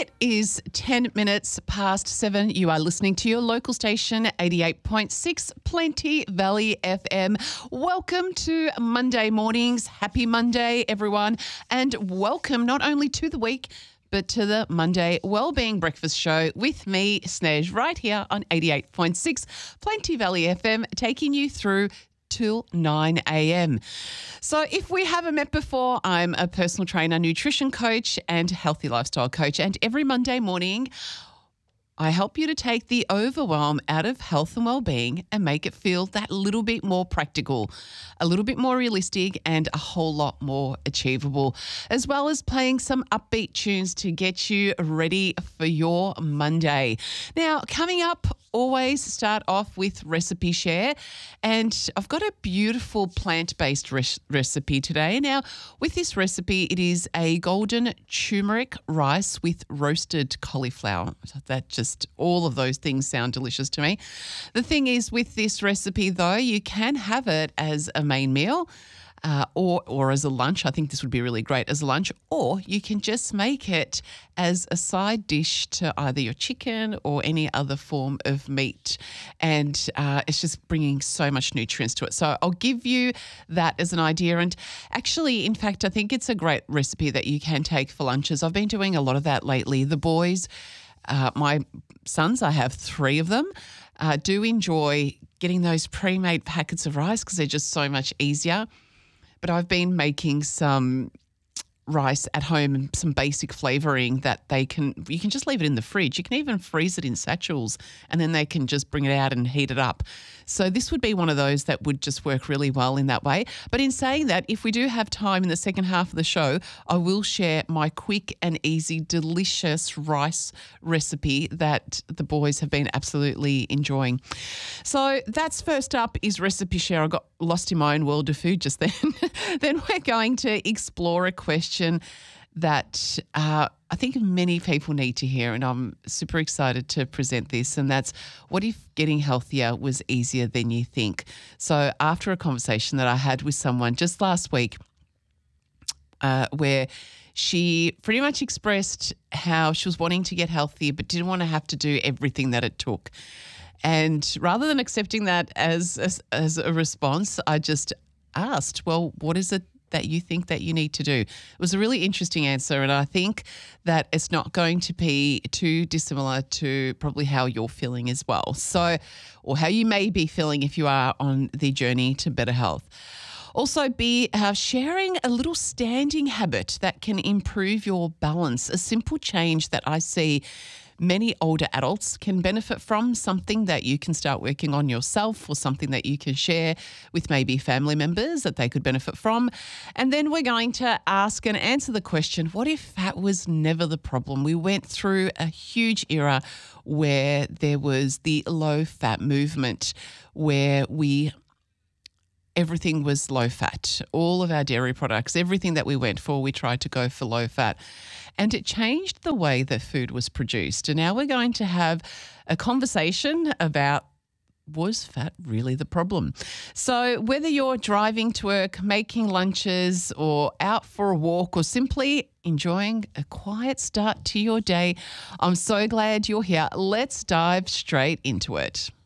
It is 10 minutes past 7. You are listening to your local station, 88.6 Plenty Valley FM. Welcome to Monday mornings. Happy Monday, everyone. And welcome not only to the week, but to the Monday Wellbeing Breakfast Show with me, Snez, right here on 88.6 Plenty Valley FM, taking you through till 9 a.m. So if we haven't met before, I'm a personal trainer, nutrition coach and healthy lifestyle coach. And every Monday morning, I help you to take the overwhelm out of health and well-being and make it feel that little bit more practical, a little bit more realistic and a whole lot more achievable, as well as playing some upbeat tunes to get you ready for your Monday. Now, coming up, always start off with recipe share, and I've got a beautiful plant-based recipe today. Now, with this recipe, it is a golden turmeric rice with roasted cauliflower. That just, all of those things sound delicious to me. The thing is, with this recipe though, you can have it as a main meal, or as a lunch. I think this would be really great as a lunch, or you can just make it as a side dish to either your chicken or any other form of meat. And it's just bringing so much nutrients to it. So I'll give you that as an idea. And actually, in fact, I think it's a great recipe that you can take for lunches. I've been doing a lot of that lately. The boys, my sons, I have 3 of them, do enjoy getting those pre-made packets of rice because they're just so much easier. But I've been making some rice at home and some basic flavouring that you can just leave it in the fridge. You can even freeze it in satchels and then they can just bring it out and heat it up. So this would be one of those that would just work really well in that way. But in saying that, if we do have time in the second half of the show, I will share my quick and easy, delicious rice recipe that the boys have been absolutely enjoying. So that's first up is recipe share. I got lost in my own world of food just then. Then we're going to explore a question that I think many people need to hear, and I'm super excited to present this, and that's, what if getting healthier was easier than you think? So after a conversation that I had with someone just last week, where she pretty much expressed how she was wanting to get healthier but didn't want to have to do everything that it took. And rather than accepting that as a response, I just asked, well, what is it that you think that you need to do? It was a really interesting answer, and I think that it's not going to be too dissimilar to probably how you're feeling as well. So, or how you may be feeling if you are on the journey to better health. Also, be sharing a little standing habit that can improve your balance. A simple change that I see many older adults can benefit from, something that you can start working on yourself or something that you can share with maybe family members that they could benefit from. And then we're going to ask and answer the question, what if fat was never the problem? We went through a huge era where there was the low fat movement, where everything was low fat. All of our dairy products, everything that we went for, we tried to go for low fat. And it changed the way that food was produced. And now we're going to have a conversation about, was fat really the problem? So whether you're driving to work, making lunches, or out for a walk, or simply enjoying a quiet start to your day, I'm so glad you're here. Let's dive straight into it.